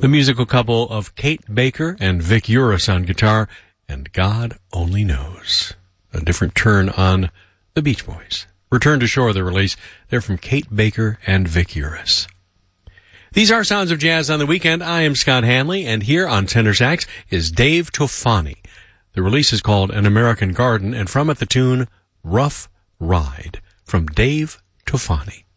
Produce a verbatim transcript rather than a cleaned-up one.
The musical couple of Kate Baker and Vic Uris on guitar, and God Only Knows. A different turn on the Beach Boys. Return to Shore, the release. They're from Kate Baker and Vic Uris. These are Sounds of Jazz on the Weekend. I am Scott Hanley, and here on tenor sax is Dave Tofani. The release is called An American Garden, and from it the tune Rough Ride from Dave Tofani.